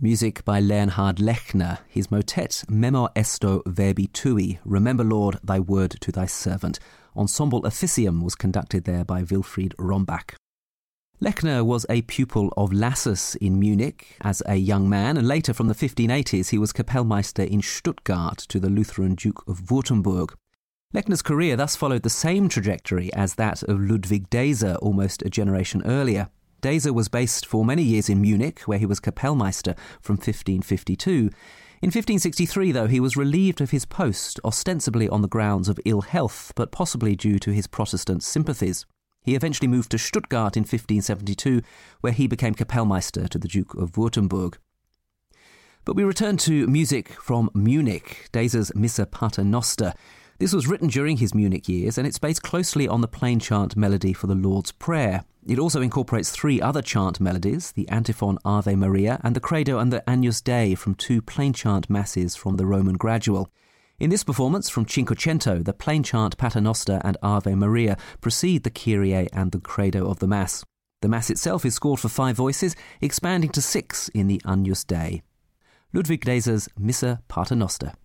Music by Leonhard Lechner, his motet Memor Esto Verbi Tui, Remember, Lord, thy word to thy servant. Ensemble Officium was conducted there by Wilfried Rombach. Lechner was a pupil of Lassus in Munich as a young man, and later from the 1580s he was Kapellmeister in Stuttgart to the Lutheran Duke of Württemberg. Lechner's career thus followed the same trajectory as that of Ludwig Deser almost a generation earlier. Deser was based for many years in Munich, where he was Kapellmeister from 1552. In 1563, though, he was relieved of his post, ostensibly on the grounds of ill health, but possibly due to his Protestant sympathies. He eventually moved to Stuttgart in 1572, where he became Kapellmeister to the Duke of Württemberg. But we return to music from Munich, Deser's Missa Paternoster. This was written during his Munich years, and it's based closely on the plain chant melody for the Lord's Prayer. It also incorporates three other chant melodies, the antiphon Ave Maria and the Credo and the Agnus Dei from two plain chant masses from the Roman Gradual. In this performance from Cinquecento, the plain chant Paternoster and Ave Maria precede the Kyrie and the Credo of the Mass. The Mass itself is scored for 5 voices, expanding to 6 in the Agnus Dei. Ludwig Deser's Missa Paternoster.